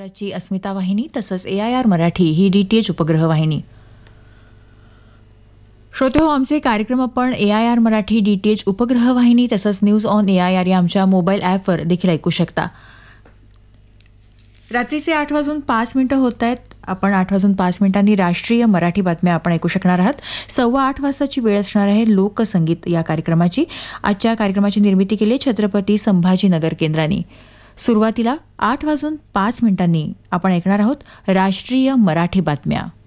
महाराष्ट्राची अस्मिता वाहिनी तसंच AIR मराठी ही DTH उपग्रह वाहिनी. श्रोते हो, आमचे कार्यक्रम आपण AIR मराठी DTH उपग्रह वाहिनी तसंच न्यूज ऑन AIR या आमच्या मोबाईल ॲपवर देखील ऐकू शकता. रात्रीचे 8:05 होत आहेत. आपण 8:05 राष्ट्रीय मराठी बातम्या आपण ऐकू शकणार आहात. 7:15 वाजताची वेळ असणार आहे लोकसंगीत या कार्यक्रमाची. आजच्या कार्यक्रमाची निर्मिती केली छत्रपती संभाजीनगर केंद्राने. सुरुवातीला 8:05 आपण ऐकणार आहोत राष्ट्रीय मराठी बातम्या.